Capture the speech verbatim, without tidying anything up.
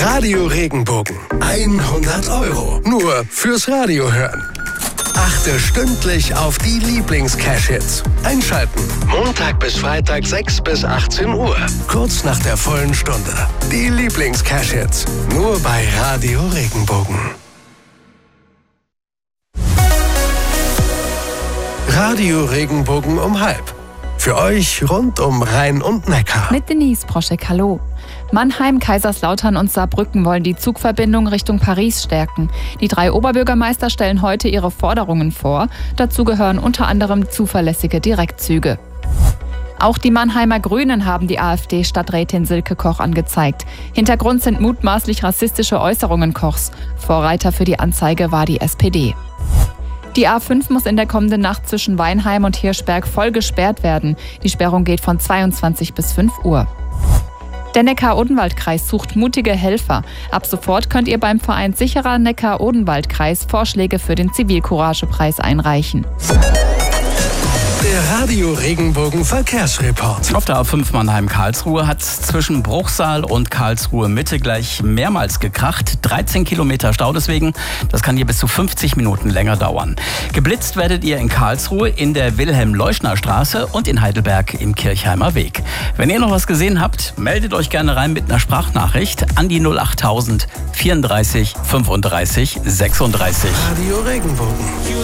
Radio Regenbogen. hundert Euro. Nur fürs Radio hören. Achte stündlich auf die Lieblings-Cash-Hits. Einschalten. Montag bis Freitag sechs bis achtzehn Uhr. Kurz nach der vollen Stunde. Die Lieblings-Cash-Hits. Nur bei Radio Regenbogen. Radio Regenbogen um halb. Für euch rund um Rhein und Neckar. Mit Denise Proschek, hallo. Mannheim, Kaiserslautern und Saarbrücken wollen die Zugverbindung Richtung Paris stärken. Die drei Oberbürgermeister stellen heute ihre Forderungen vor. Dazu gehören unter anderem zuverlässige Direktzüge. Auch die Mannheimer Grünen haben die AfD-Stadträtin Silke Koch angezeigt. Hintergrund sind mutmaßlich rassistische Äußerungen Kochs. Vorreiter für die Anzeige war die S P D. Die A fünf muss in der kommenden Nacht zwischen Weinheim und Hirschberg voll gesperrt werden. Die Sperrung geht von zweiundzwanzig bis fünf Uhr. Der Neckar-Odenwald-Kreis sucht mutige Helfer. Ab sofort könnt ihr beim Verein Sicherer Neckar-Odenwald-Kreis Vorschläge für den Zivilcourage-Preis einreichen. Der Radio Regenbogen Verkehrsreport. Auf der A fünf Mannheim-Karlsruhe hat es zwischen Bruchsal und Karlsruhe Mitte gleich mehrmals gekracht. dreizehn Kilometer Stau deswegen. Das kann hier bis zu fünfzig Minuten länger dauern. Geblitzt werdet ihr in Karlsruhe in der Wilhelm-Leuschner-Straße und in Heidelberg im Kirchheimer Weg. Wenn ihr noch was gesehen habt, meldet euch gerne rein mit einer Sprachnachricht an die null achttausend vierunddreißig fünfunddreißig sechsunddreißig. Radio Regenbogen.